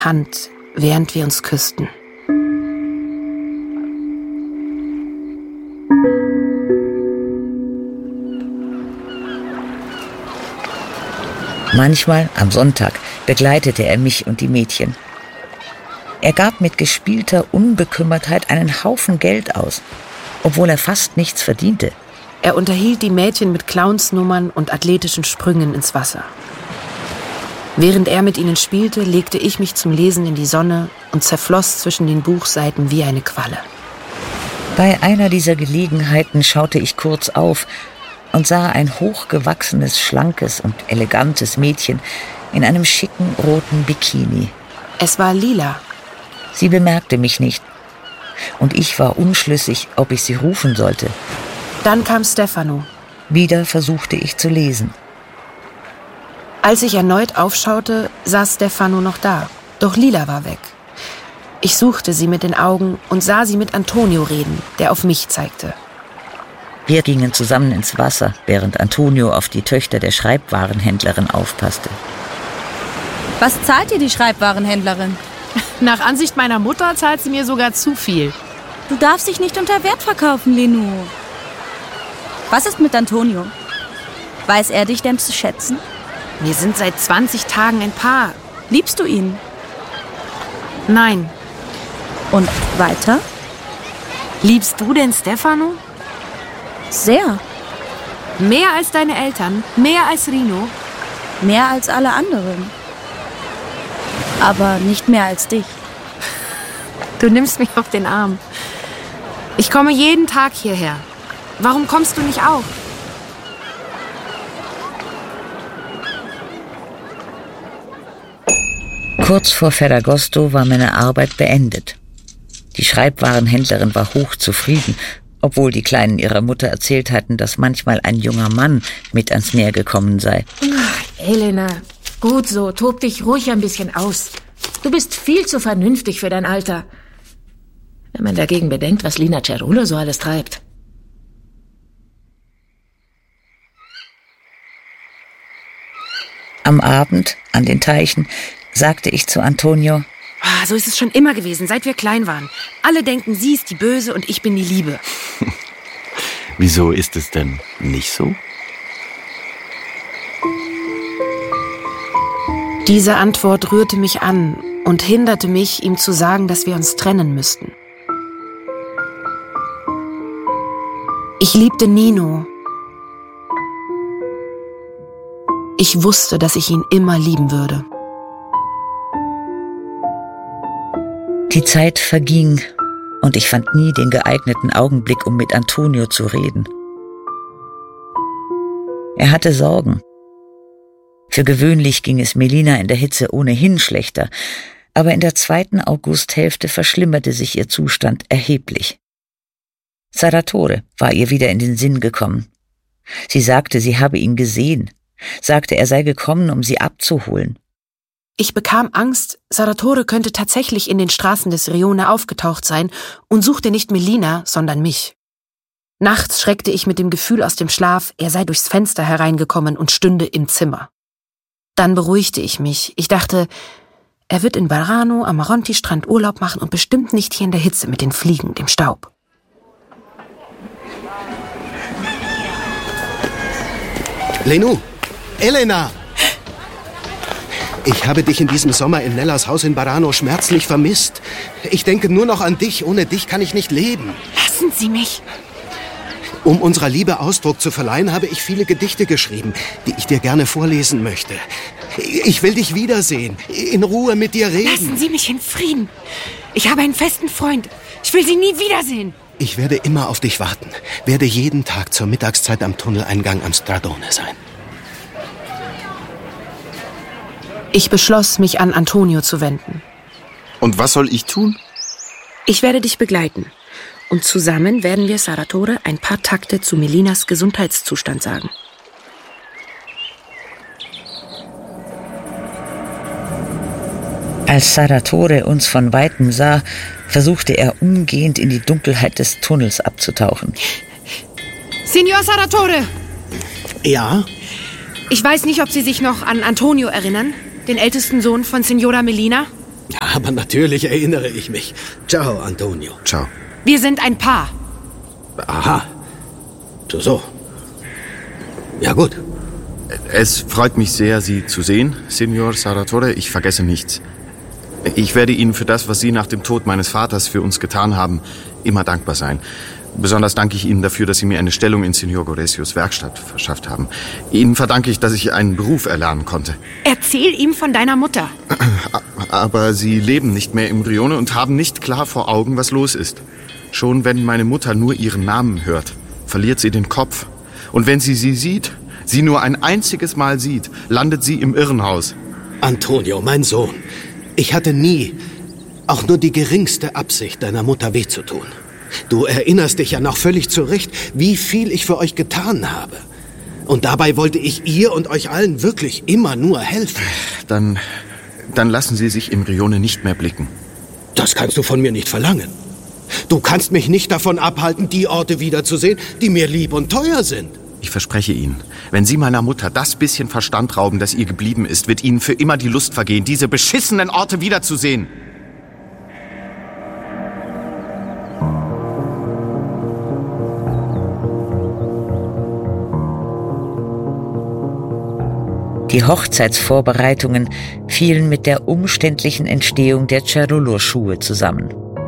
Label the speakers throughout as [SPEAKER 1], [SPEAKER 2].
[SPEAKER 1] Hand, während wir uns küssten.
[SPEAKER 2] Manchmal, am Sonntag, begleitete er mich und die Mädchen. Er gab mit gespielter Unbekümmertheit einen Haufen Geld aus, obwohl er fast nichts verdiente.
[SPEAKER 1] Er unterhielt die Mädchen mit Clownsnummern und athletischen Sprüngen ins Wasser. Während er mit ihnen spielte, legte ich mich zum Lesen in die Sonne und zerfloss zwischen den Buchseiten wie eine Qualle.
[SPEAKER 2] Bei einer dieser Gelegenheiten schaute ich kurz auf und sah ein hochgewachsenes, schlankes und elegantes Mädchen in einem schicken roten Bikini.
[SPEAKER 1] Es war Lila.
[SPEAKER 2] Sie bemerkte mich nicht und ich war unschlüssig, ob ich sie rufen sollte.
[SPEAKER 1] Dann kam Stefano.
[SPEAKER 2] Wieder versuchte ich zu lesen.
[SPEAKER 1] Als ich erneut aufschaute, saß Stefano noch da, doch Lila war weg. Ich suchte sie mit den Augen und sah sie mit Antonio reden, der auf mich zeigte.
[SPEAKER 2] Wir gingen zusammen ins Wasser, während Antonio auf die Töchter der Schreibwarenhändlerin aufpasste.
[SPEAKER 3] Was zahlt dir die Schreibwarenhändlerin?
[SPEAKER 4] Nach Ansicht meiner Mutter zahlt sie mir sogar zu viel.
[SPEAKER 3] Du darfst dich nicht unter Wert verkaufen, Lenu. Was ist mit Antonio? Weiß er dich denn zu schätzen?
[SPEAKER 4] Wir sind seit 20 Tagen ein Paar.
[SPEAKER 3] Liebst du ihn?
[SPEAKER 4] Nein.
[SPEAKER 3] Und weiter?
[SPEAKER 4] Liebst du denn Stefano?
[SPEAKER 3] Sehr.
[SPEAKER 4] Mehr als deine Eltern? Mehr als Rino?
[SPEAKER 3] Mehr als alle anderen. Aber nicht mehr als dich.
[SPEAKER 4] Du nimmst mich auf den Arm. Ich komme jeden Tag hierher. Warum kommst du nicht auch?
[SPEAKER 2] Kurz vor Ferragosto war meine Arbeit beendet. Die Schreibwarenhändlerin war hochzufrieden, obwohl die Kleinen ihrer Mutter erzählt hatten, dass manchmal ein junger Mann mit ans Meer gekommen sei.
[SPEAKER 5] Ach, Elena, gut so, tob dich ruhig ein bisschen aus. Du bist viel zu vernünftig für dein Alter. Wenn man dagegen bedenkt, was Lina Cerulo so alles treibt.
[SPEAKER 2] Am Abend, an den Teichen, sagte ich zu Antonio:
[SPEAKER 4] So ist es schon immer gewesen, seit wir klein waren. Alle denken, sie ist die Böse und ich bin die Liebe.
[SPEAKER 6] Wieso ist es denn nicht so?
[SPEAKER 1] Diese Antwort rührte mich an und hinderte mich, ihm zu sagen, dass wir uns trennen müssten. Ich liebte Nino. Ich wusste, dass ich ihn immer lieben würde.
[SPEAKER 2] Die Zeit verging und ich fand nie den geeigneten Augenblick, um mit Antonio zu reden. Er hatte Sorgen. Für gewöhnlich ging es Melina in der Hitze ohnehin schlechter, aber in der 2. Augusthälfte verschlimmerte sich ihr Zustand erheblich. Salvatore war ihr wieder in den Sinn gekommen. Sie sagte, sie habe ihn gesehen, sagte, er sei gekommen, um sie abzuholen.
[SPEAKER 1] Ich bekam Angst, Salvatore könnte tatsächlich in den Straßen des Rione aufgetaucht sein und suchte nicht Melina, sondern mich. Nachts schreckte ich mit dem Gefühl aus dem Schlaf, er sei durchs Fenster hereingekommen und stünde im Zimmer. Dann beruhigte ich mich. Ich dachte, er wird in Varano am Maronti-Strand Urlaub machen und bestimmt nicht hier in der Hitze mit den Fliegen und dem Staub.
[SPEAKER 7] Lenu! Elena! Ich habe dich in diesem Sommer in Nellas Haus in Varano schmerzlich vermisst. Ich denke nur noch an dich. Ohne dich kann ich nicht leben.
[SPEAKER 4] Lassen Sie mich.
[SPEAKER 7] Um unserer Liebe Ausdruck zu verleihen, habe ich viele Gedichte geschrieben, die ich dir gerne vorlesen möchte. Ich will dich wiedersehen, in Ruhe mit dir reden.
[SPEAKER 4] Lassen Sie mich in Frieden. Ich habe einen festen Freund. Ich will Sie nie wiedersehen.
[SPEAKER 7] Ich werde immer auf dich warten. Werde jeden Tag zur Mittagszeit am Tunneleingang am Stradone sein.
[SPEAKER 1] Ich beschloss, mich an Antonio zu wenden.
[SPEAKER 6] Und was soll ich tun?
[SPEAKER 1] Ich werde dich begleiten. Und zusammen werden wir Salvatore ein paar Takte zu Melinas Gesundheitszustand sagen.
[SPEAKER 2] Als Salvatore uns von Weitem sah, versuchte er umgehend in die Dunkelheit des Tunnels abzutauchen.
[SPEAKER 4] Signor Salvatore!
[SPEAKER 7] Ja?
[SPEAKER 4] Ich weiß nicht, ob Sie sich noch an Antonio erinnern, den ältesten Sohn von Signora Melina.
[SPEAKER 7] Ja, aber natürlich erinnere ich mich. Ciao, Antonio.
[SPEAKER 6] Ciao.
[SPEAKER 4] Wir sind ein Paar.
[SPEAKER 7] Aha. So. Ja, gut.
[SPEAKER 6] Es freut mich sehr, Sie zu sehen, Signor Saratore. Ich vergesse nichts. Ich werde Ihnen für das, was Sie nach dem Tod meines Vaters für uns getan haben, immer dankbar sein. Besonders danke ich Ihnen dafür, dass Sie mir eine Stellung in Signor Goresios Werkstatt verschafft haben. Ihnen verdanke ich, dass ich einen Beruf erlernen konnte.
[SPEAKER 4] Erzähl ihm von deiner Mutter.
[SPEAKER 6] Aber Sie leben nicht mehr im Rione und haben nicht klar vor Augen, was los ist. Schon wenn meine Mutter nur Ihren Namen hört, verliert sie den Kopf. Und wenn sie sieht, sie nur ein einziges Mal sieht, landet sie im Irrenhaus.
[SPEAKER 7] Antonio, mein Sohn, ich hatte nie, auch nur die geringste Absicht, deiner Mutter weh zu tun. Du erinnerst dich ja noch völlig zu Recht, wie viel ich für euch getan habe. Und dabei wollte ich ihr und euch allen wirklich immer nur helfen.
[SPEAKER 6] Dann lassen Sie sich im Rione nicht mehr blicken.
[SPEAKER 7] Das kannst du von mir nicht verlangen. Du kannst mich nicht davon abhalten, die Orte wiederzusehen, die mir lieb und teuer sind.
[SPEAKER 6] Ich verspreche Ihnen, wenn Sie meiner Mutter das bisschen Verstand rauben, das ihr geblieben ist, wird Ihnen für immer die Lust vergehen, diese beschissenen Orte wiederzusehen.
[SPEAKER 2] Die Hochzeitsvorbereitungen fielen mit der umständlichen Entstehung der Cerullo-Schuhe zusammen.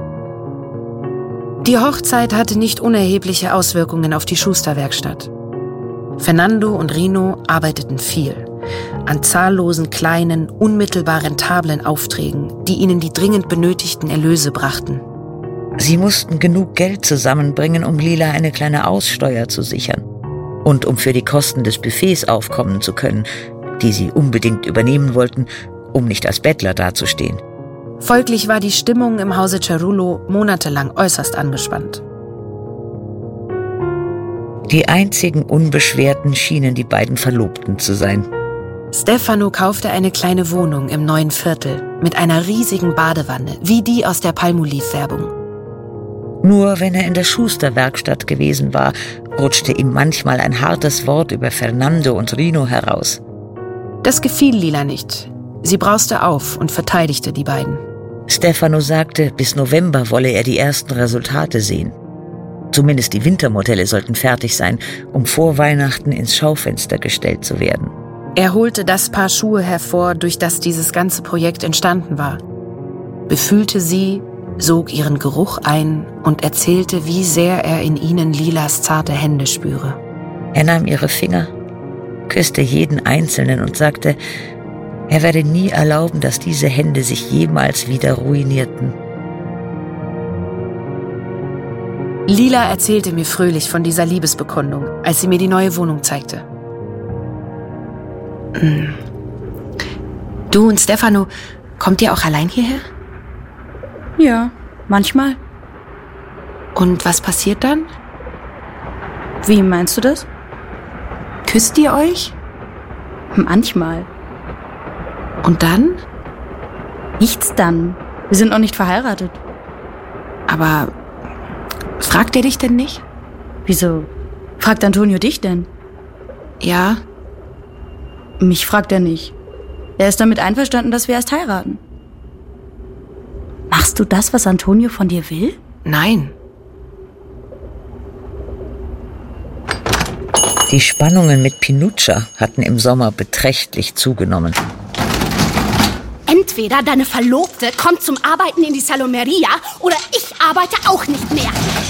[SPEAKER 1] Die Hochzeit hatte nicht unerhebliche Auswirkungen auf die Schusterwerkstatt. Fernando und Rino arbeiteten viel an zahllosen kleinen, unmittelbar rentablen Aufträgen, die ihnen die dringend benötigten Erlöse brachten.
[SPEAKER 2] Sie mussten genug Geld zusammenbringen, um Lila eine kleine Aussteuer zu sichern und um für die Kosten des Buffets aufkommen zu können, die sie unbedingt übernehmen wollten, um nicht als Bettler dazustehen.
[SPEAKER 1] Folglich war die Stimmung im Hause Cerullo monatelang äußerst angespannt.
[SPEAKER 2] Die einzigen Unbeschwerten schienen die beiden Verlobten zu sein.
[SPEAKER 1] Stefano kaufte eine kleine Wohnung im neuen Viertel mit einer riesigen Badewanne, wie die aus der Palmolive-Werbung.
[SPEAKER 2] Nur wenn er in der Schusterwerkstatt gewesen war, rutschte ihm manchmal ein hartes Wort über Fernando und Rino heraus.
[SPEAKER 1] Das gefiel Lila nicht. Sie brauste auf und verteidigte die beiden.
[SPEAKER 2] Stefano sagte, bis November wolle er die ersten Resultate sehen. Zumindest die Wintermodelle sollten fertig sein, um vor Weihnachten ins Schaufenster gestellt zu werden.
[SPEAKER 1] Er holte das Paar Schuhe hervor, durch das dieses ganze Projekt entstanden war, befühlte sie, sog ihren Geruch ein und erzählte, wie sehr er in ihnen Lilas zarte Hände spüre.
[SPEAKER 2] Er nahm ihre Finger, küsste jeden einzelnen und sagte, er werde nie erlauben, dass diese Hände sich jemals wieder ruinierten.
[SPEAKER 1] Lila erzählte mir fröhlich von dieser Liebesbekundung, als sie mir die neue Wohnung zeigte. Du und Stefano, kommt ihr auch allein hierher?
[SPEAKER 3] Ja, manchmal.
[SPEAKER 1] Und was passiert dann?
[SPEAKER 3] Wie meinst du das?
[SPEAKER 1] Küsst ihr euch?
[SPEAKER 3] Manchmal.
[SPEAKER 1] Und dann?
[SPEAKER 3] Nichts dann. Wir sind noch nicht verheiratet.
[SPEAKER 1] Aber fragt er dich denn nicht?
[SPEAKER 3] Wieso? Fragt Antonio dich denn?
[SPEAKER 1] Ja.
[SPEAKER 3] Mich fragt er nicht. Er ist damit einverstanden, dass wir erst heiraten. Machst du das, was Antonio von dir will?
[SPEAKER 1] Nein.
[SPEAKER 2] Die Spannungen mit Pinuccia hatten im Sommer beträchtlich zugenommen.
[SPEAKER 8] Entweder deine Verlobte kommt zum Arbeiten in die Salomeria oder ich arbeite auch nicht mehr.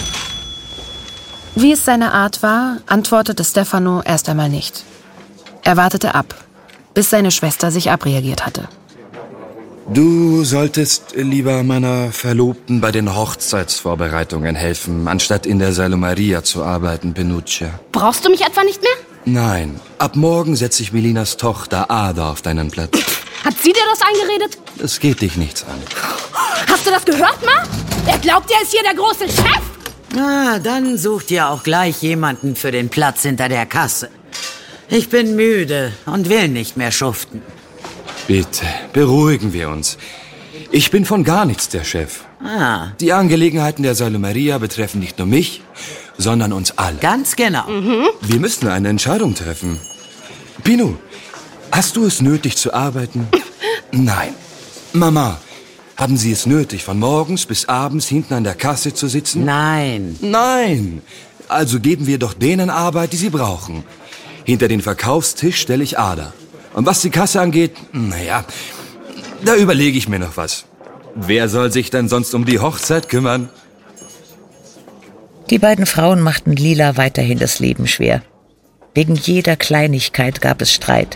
[SPEAKER 1] Wie es seine Art war, antwortete Stefano erst einmal nicht. Er wartete ab, bis seine Schwester sich abreagiert hatte.
[SPEAKER 9] Du solltest lieber meiner Verlobten bei den Hochzeitsvorbereitungen helfen, anstatt in der Salomeria zu arbeiten, Pinuccia.
[SPEAKER 8] Brauchst du mich etwa nicht mehr?
[SPEAKER 9] Nein, ab morgen setze ich Melinas Tochter Ada auf deinen Platz.
[SPEAKER 8] Hat sie dir das eingeredet?
[SPEAKER 9] Das geht dich nichts an.
[SPEAKER 8] Hast du das gehört, Ma? Er glaubt, er ist hier der große Chef.
[SPEAKER 10] Na, dann sucht ihr auch gleich jemanden für den Platz hinter der Kasse. Ich bin müde und will nicht mehr schuften.
[SPEAKER 9] Bitte, beruhigen wir uns. Ich bin von gar nichts der Chef. Die Angelegenheiten der Salomeria betreffen nicht nur mich, sondern uns alle.
[SPEAKER 10] Ganz genau.
[SPEAKER 9] Wir müssen eine Entscheidung treffen. Pinu, hast du es nötig zu arbeiten? Nein. Mama, Haben Sie es nötig, von morgens bis abends hinten an der Kasse zu sitzen?
[SPEAKER 10] Nein.
[SPEAKER 9] Nein! Also geben wir doch denen Arbeit, die sie brauchen. Hinter den Verkaufstisch stelle ich Ada. Und was die Kasse angeht, naja, da überlege ich mir noch was. Wer soll sich denn sonst um die Hochzeit kümmern?
[SPEAKER 2] Die beiden Frauen machten Lila weiterhin das Leben schwer. Wegen jeder Kleinigkeit gab es Streit.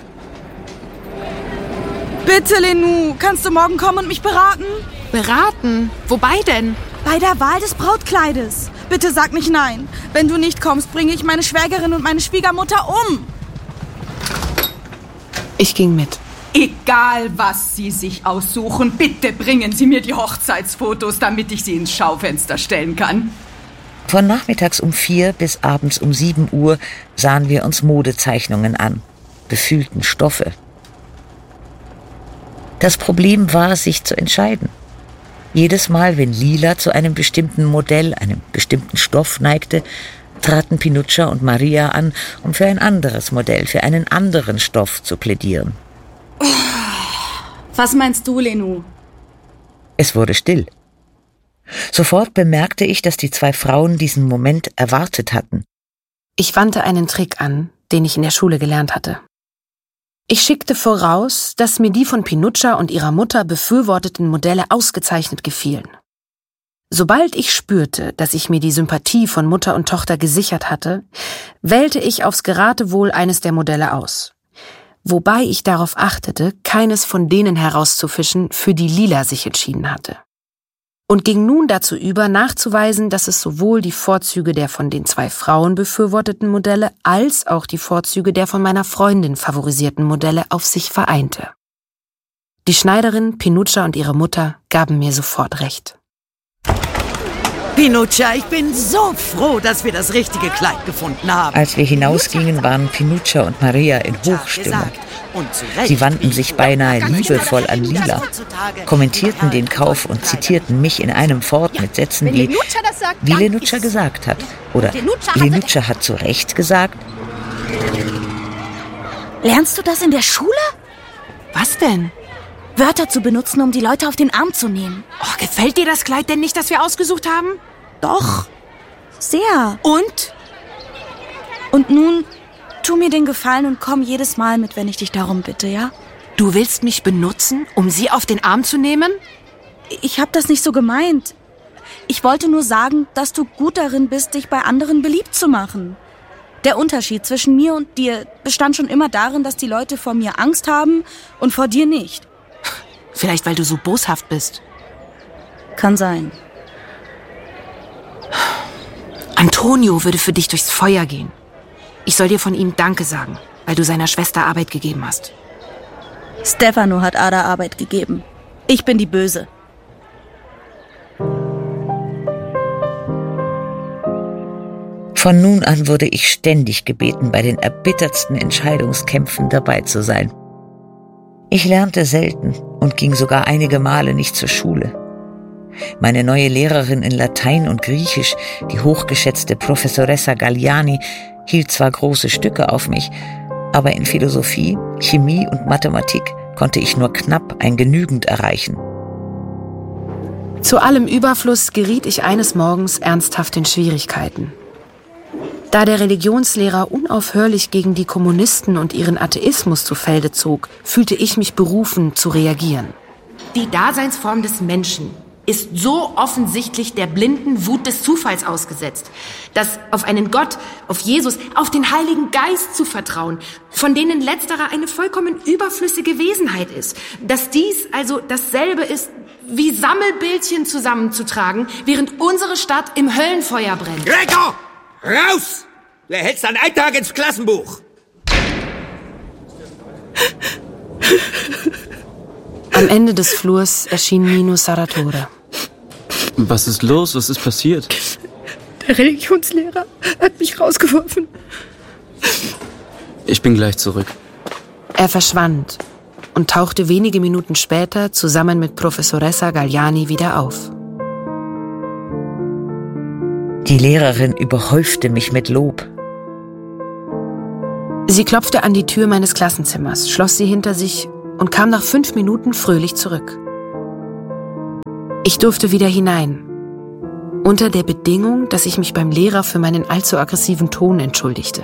[SPEAKER 3] Bitte, Lenou, kannst du morgen kommen und mich beraten?
[SPEAKER 4] Beraten? Wobei denn?
[SPEAKER 3] Bei der Wahl des Brautkleides. Bitte sag nicht nein. Wenn du nicht kommst, bringe ich meine Schwägerin und meine Schwiegermutter um.
[SPEAKER 1] Ich ging mit.
[SPEAKER 11] Egal, was Sie sich aussuchen, bitte bringen Sie mir die Hochzeitsfotos, damit ich sie ins Schaufenster stellen kann.
[SPEAKER 2] Von nachmittags um 4 bis abends um 7 Uhr sahen wir uns Modezeichnungen an, befühlten Stoffe. Das Problem war, sich zu entscheiden. Jedes Mal, wenn Lila zu einem bestimmten Modell, einem bestimmten Stoff neigte, traten Pinuccia und Maria an, um für ein anderes Modell, für einen anderen Stoff zu plädieren.
[SPEAKER 3] Was meinst du, Lenou?
[SPEAKER 2] Es wurde still. Sofort bemerkte ich, dass die zwei Frauen diesen Moment erwartet hatten.
[SPEAKER 1] Ich wandte einen Trick an, den ich in der Schule gelernt hatte. Ich schickte voraus, dass mir die von Pinuccia und ihrer Mutter befürworteten Modelle ausgezeichnet gefielen. Sobald ich spürte, dass ich mir die Sympathie von Mutter und Tochter gesichert hatte, wählte ich aufs Geratewohl eines der Modelle aus. Wobei ich darauf achtete, keines von denen herauszufischen, für die Lila sich entschieden hatte. Und ging nun dazu über, nachzuweisen, dass es sowohl die Vorzüge der von den zwei Frauen befürworteten Modelle als auch die Vorzüge der von meiner Freundin favorisierten Modelle auf sich vereinte. Die Schneiderin, Pinuccia und ihre Mutter gaben mir sofort recht.
[SPEAKER 10] Pinuccia, ich bin so froh, dass wir das richtige Kleid gefunden haben.
[SPEAKER 2] Als wir hinausgingen, waren Pinuccia und Maria in Hochstimmung. Sie wandten sich beinahe liebevoll an Lila, kommentierten den Kauf und zitierten mich in einem fort mit Sätzen wie Lenuccia gesagt hat oder Lenuccia hat zu Recht gesagt.
[SPEAKER 3] Lernst du das in der Schule?
[SPEAKER 4] Was denn?
[SPEAKER 3] Wörter zu benutzen, um die Leute auf den Arm zu nehmen.
[SPEAKER 4] Oh, gefällt dir das Kleid denn nicht, das wir ausgesucht haben?
[SPEAKER 3] Doch. Sehr.
[SPEAKER 4] Und?
[SPEAKER 3] Und nun, tu mir den Gefallen und komm jedes Mal mit, wenn ich dich darum bitte, ja?
[SPEAKER 4] Du willst mich benutzen, um sie auf den Arm zu nehmen?
[SPEAKER 3] Ich hab das nicht so gemeint. Ich wollte nur sagen, dass du gut darin bist, dich bei anderen beliebt zu machen. Der Unterschied zwischen mir und dir bestand schon immer darin, dass die Leute vor mir Angst haben und vor dir nicht.
[SPEAKER 4] Vielleicht, weil du so boshaft bist.
[SPEAKER 3] Kann sein.
[SPEAKER 1] Antonio würde für dich durchs Feuer gehen. Ich soll dir von ihm Danke sagen, weil du seiner Schwester Arbeit gegeben hast.
[SPEAKER 3] Stefano hat Ada Arbeit gegeben. Ich bin die Böse.
[SPEAKER 2] Von nun an wurde ich ständig gebeten, bei den erbittertsten Entscheidungskämpfen dabei zu sein. Ich lernte selten und ging sogar einige Male nicht zur Schule. Meine neue Lehrerin in Latein und Griechisch, die hochgeschätzte Professoressa Galliani, hielt zwar große Stücke auf mich, aber in Philosophie, Chemie und Mathematik konnte ich nur knapp ein Genügend erreichen.
[SPEAKER 1] Zu allem Überfluss geriet ich eines Morgens ernsthaft in Schwierigkeiten. Da der Religionslehrer unaufhörlich gegen die Kommunisten und ihren Atheismus zu Felde zog, fühlte ich mich berufen, zu reagieren.
[SPEAKER 4] Die Daseinsform des Menschen ist so offensichtlich der blinden Wut des Zufalls ausgesetzt, dass auf einen Gott, auf Jesus, auf den Heiligen Geist zu vertrauen, von denen letzterer eine vollkommen überflüssige Wesenheit ist, dass dies also dasselbe ist, wie Sammelbildchen zusammenzutragen, während unsere Stadt im Höllenfeuer brennt.
[SPEAKER 12] Gregor! Raus! Du erhältst einen Eintrag ins Klassenbuch.
[SPEAKER 1] Am Ende des Flurs erschien Nino Sarratore.
[SPEAKER 13] Was ist los? Was ist passiert?
[SPEAKER 14] Der Religionslehrer hat mich rausgeworfen.
[SPEAKER 13] Ich bin gleich zurück.
[SPEAKER 1] Er verschwand und tauchte wenige Minuten später zusammen mit Professoressa Galliani wieder auf.
[SPEAKER 2] Die Lehrerin überhäufte mich mit Lob.
[SPEAKER 1] Sie klopfte an die Tür meines Klassenzimmers, schloss sie hinter sich und kam nach 5 Minuten fröhlich zurück. Ich durfte wieder hinein. Unter der Bedingung, dass ich mich beim Lehrer für meinen allzu aggressiven Ton entschuldigte.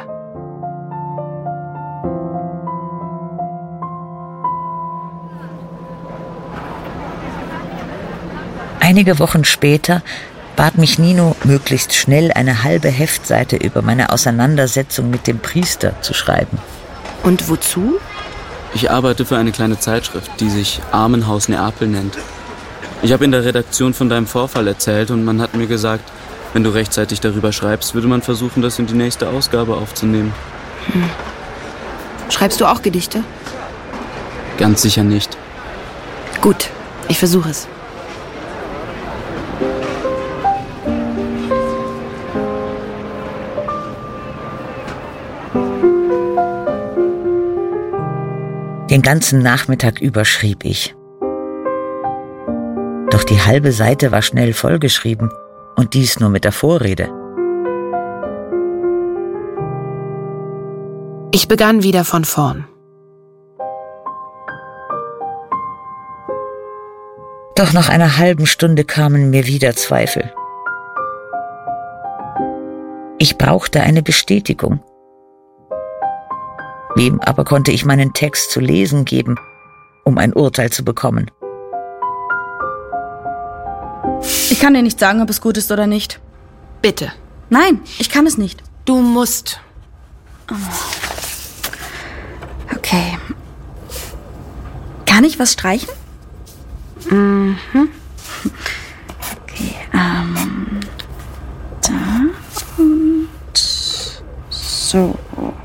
[SPEAKER 2] Einige Wochen später bat mich Nino, möglichst schnell eine halbe Heftseite über meine Auseinandersetzung mit dem Priester zu schreiben.
[SPEAKER 1] Und wozu?
[SPEAKER 13] Ich arbeite für eine kleine Zeitschrift, die sich Armenhaus Neapel nennt. Ich habe in der Redaktion von deinem Vorfall erzählt und man hat mir gesagt, wenn du rechtzeitig darüber schreibst, würde man versuchen, das in die nächste Ausgabe aufzunehmen.
[SPEAKER 1] Schreibst du auch Gedichte?
[SPEAKER 13] Ganz sicher nicht.
[SPEAKER 1] Gut, ich versuche es.
[SPEAKER 2] Den ganzen Nachmittag über schrieb ich. Doch die halbe Seite war schnell vollgeschrieben und dies nur mit der Vorrede.
[SPEAKER 1] Ich begann wieder von vorn.
[SPEAKER 2] Doch nach einer halben Stunde kamen mir wieder Zweifel. Ich brauchte eine Bestätigung. Wem aber konnte ich meinen Text zu lesen geben, um ein Urteil zu bekommen?
[SPEAKER 3] Ich kann dir nicht sagen, ob es gut ist oder nicht.
[SPEAKER 1] Bitte.
[SPEAKER 3] Nein, ich kann es nicht.
[SPEAKER 1] Du musst.
[SPEAKER 3] Okay. Kann ich was streichen?
[SPEAKER 1] Mhm.
[SPEAKER 3] Okay, da und so.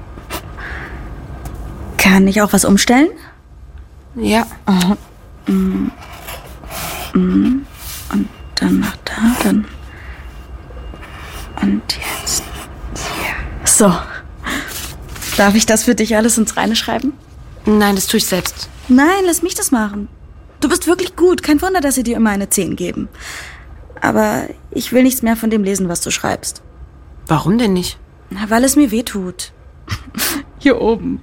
[SPEAKER 3] Kann ich auch was umstellen?
[SPEAKER 1] Ja.
[SPEAKER 3] Und dann nach da, dann. Und jetzt hier. So. Darf ich das für dich alles ins Reine schreiben?
[SPEAKER 1] Nein, das tue ich selbst.
[SPEAKER 3] Nein, lass mich das machen. Du bist wirklich gut. Kein Wunder, dass sie dir immer eine 10 geben. Aber ich will nichts mehr von dem lesen, was du schreibst.
[SPEAKER 1] Warum denn nicht?
[SPEAKER 3] Na, weil es mir wehtut. Hier oben.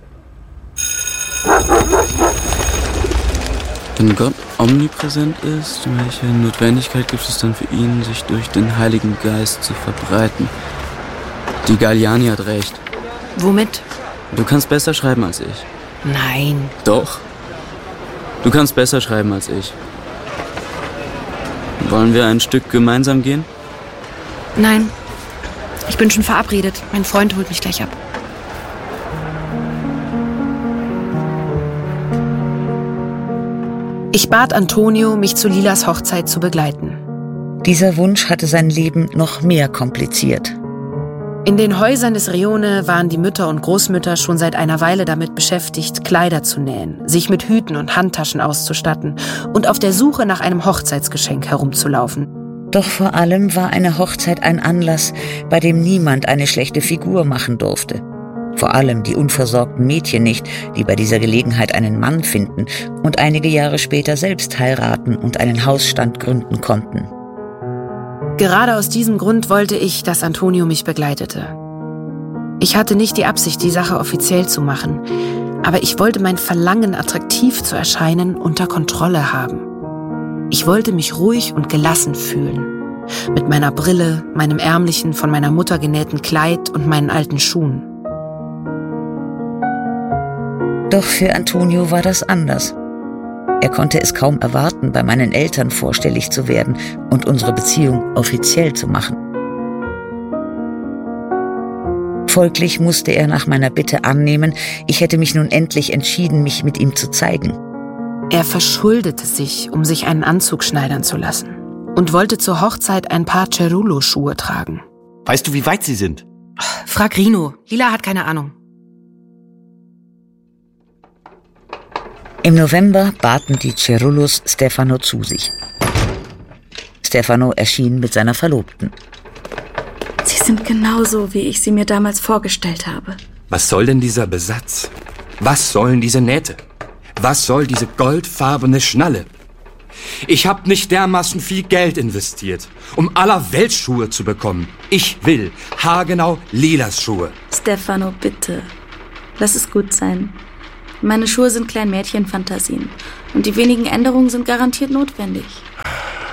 [SPEAKER 13] Wenn Gott omnipräsent ist, welche Notwendigkeit gibt es dann für ihn, sich durch den Heiligen Geist zu verbreiten? Die Galliani hat recht.
[SPEAKER 1] Womit?
[SPEAKER 13] Du kannst besser schreiben als ich.
[SPEAKER 1] Nein.
[SPEAKER 13] Doch. Du kannst besser schreiben als ich. Wollen wir ein Stück gemeinsam gehen?
[SPEAKER 1] Nein. Ich bin schon verabredet. Mein Freund holt mich gleich ab. Ich bat Antonio, mich zu Lilas Hochzeit zu begleiten.
[SPEAKER 2] Dieser Wunsch hatte sein Leben noch mehr kompliziert.
[SPEAKER 1] In den Häusern des Rione waren die Mütter und Großmütter schon seit einer Weile damit beschäftigt, Kleider zu nähen, sich mit Hüten und Handtaschen auszustatten und auf der Suche nach einem Hochzeitsgeschenk herumzulaufen.
[SPEAKER 2] Doch vor allem war eine Hochzeit ein Anlass, bei dem niemand eine schlechte Figur machen durfte. Vor allem die unversorgten Mädchen nicht, die bei dieser Gelegenheit einen Mann finden und einige Jahre später selbst heiraten und einen Hausstand gründen konnten.
[SPEAKER 1] Gerade aus diesem Grund wollte ich, dass Antonio mich begleitete. Ich hatte nicht die Absicht, die Sache offiziell zu machen, aber ich wollte mein Verlangen, attraktiv zu erscheinen, unter Kontrolle haben. Ich wollte mich ruhig und gelassen fühlen. Mit meiner Brille, meinem ärmlichen, von meiner Mutter genähten Kleid und meinen alten Schuhen.
[SPEAKER 2] Doch für Antonio war das anders. Er konnte es kaum erwarten, bei meinen Eltern vorstellig zu werden und unsere Beziehung offiziell zu machen. Folglich musste er nach meiner Bitte annehmen, ich hätte mich nun endlich entschieden, mich mit ihm zu zeigen.
[SPEAKER 1] Er verschuldete sich, um sich einen Anzug schneidern zu lassen und wollte zur Hochzeit ein paar Cerullo-Schuhe tragen.
[SPEAKER 6] Weißt du, wie weit sie sind?
[SPEAKER 1] Frag Rino. Lila hat keine Ahnung.
[SPEAKER 2] Im November baten die Cerullos Stefano zu sich. Stefano erschien mit seiner Verlobten.
[SPEAKER 3] Sie sind genauso, wie ich sie mir damals vorgestellt habe.
[SPEAKER 9] Was soll denn dieser Besatz? Was sollen diese Nähte? Was soll diese goldfarbene Schnalle? Ich habe nicht dermaßen viel Geld investiert, um aller Welt Schuhe zu bekommen. Ich will haargenau Lilas Schuhe.
[SPEAKER 3] Stefano, bitte. Lass es gut sein. Meine Schuhe sind Kleinmädchenfantasien und die wenigen Änderungen sind garantiert notwendig.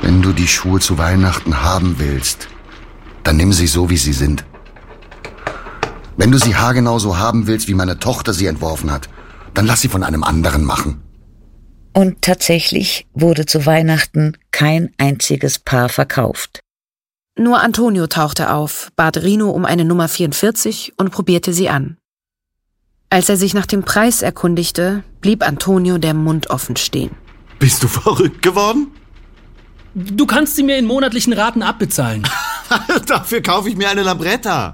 [SPEAKER 15] Wenn du die Schuhe zu Weihnachten haben willst, dann nimm sie so, wie sie sind. Wenn du sie haargenau so haben willst, wie meine Tochter sie entworfen hat, dann lass sie von einem anderen machen.
[SPEAKER 2] Und tatsächlich wurde zu Weihnachten kein einziges Paar verkauft.
[SPEAKER 1] Nur Antonio tauchte auf, bat Rino um eine Nummer 44 und probierte sie an. Als er sich nach dem Preis erkundigte, blieb Antonio der Mund offen stehen.
[SPEAKER 6] Bist du verrückt geworden?
[SPEAKER 16] Du kannst sie mir in monatlichen Raten abbezahlen.
[SPEAKER 6] Dafür kaufe ich mir eine Lambretta.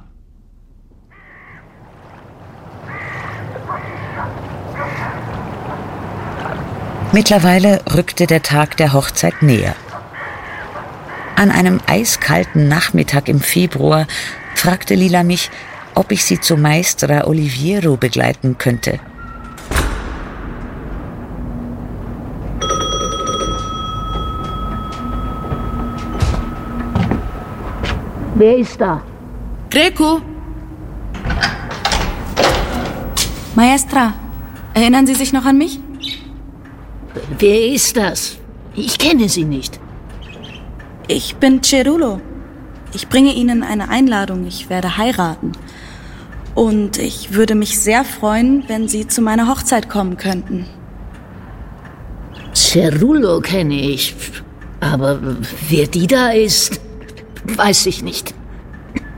[SPEAKER 2] Mittlerweile rückte der Tag der Hochzeit näher. An einem eiskalten Nachmittag im Februar fragte Lila mich, ob ich sie zu Maestra Oliviero begleiten könnte.
[SPEAKER 5] Wer ist da?
[SPEAKER 3] Greco! Maestra, erinnern Sie sich noch an mich?
[SPEAKER 5] Wer ist das? Ich kenne sie nicht.
[SPEAKER 3] Ich bin Cerulo. Ich bringe Ihnen eine Einladung. Ich werde heiraten. Und ich würde mich sehr freuen, wenn Sie zu meiner Hochzeit kommen könnten.
[SPEAKER 5] Cerulo kenne ich. Aber wer die da ist, weiß ich nicht.